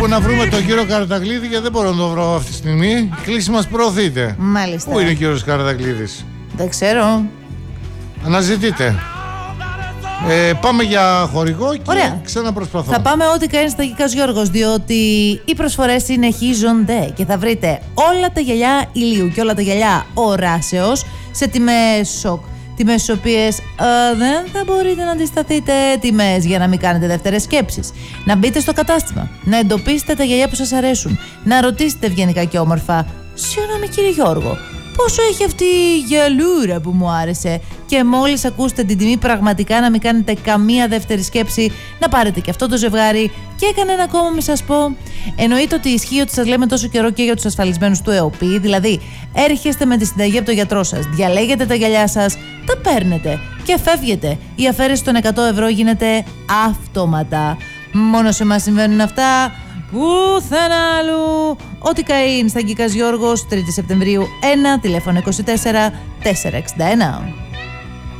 Πού να βρούμε τον κύριο Καρατακλίδη, γιατί δεν μπορώ να τον βρω αυτή τη στιγμή. Η κλίση μας προωθείται. Μάλιστα. Πού είναι ο κύριος Καρατακλίδης? Δεν ξέρω. Αναζητείτε. Πάμε για χορηγό και ωραία. ξαναπροσπαθώ. Θα πάμε ό,τι κάνει στα Κικάς Γιώργος, διότι οι προσφορές συνεχίζονται και θα βρείτε όλα τα γυαλιά ηλίου και όλα τα γυαλιά οράσεως σε τιμές σοκ. Τιμές στις οποίες δεν θα μπορείτε να αντισταθείτε, τιμές για να μην κάνετε δεύτερες σκέψεις. Να μπείτε στο κατάστημα, να εντοπίσετε τα γυαλιά που σας αρέσουν, να ρωτήσετε ευγενικά και όμορφα, συγγνώμη κύριε Γιώργο, πόσο έχει αυτή η γυαλούρα που μου άρεσε? Και μόλις ακούσετε την τιμή, πραγματικά να μην κάνετε καμία δεύτερη σκέψη, να πάρετε και αυτό το ζευγάρι. Και κανένα ακόμα μη σας πω. Εννοείται ότι ισχύει ότι σας λέμε τόσο καιρό και για τους ασφαλισμένους του ΕΟΠΗ. Δηλαδή, έρχεστε με τη συνταγή από τον γιατρό σας, διαλέγετε τα γυαλιά σας, τα παίρνετε και φεύγετε. Η αφαίρεση των 100 ευρώ γίνεται αυτόματα. Μόνο σε εμάς συμβαίνουν αυτά. Πουθενά αλλού. Ό,τι καΐν στα Κικάς Γιώργος, 3η Σεπτεμβρίου 1, τηλέφωνο 24 461.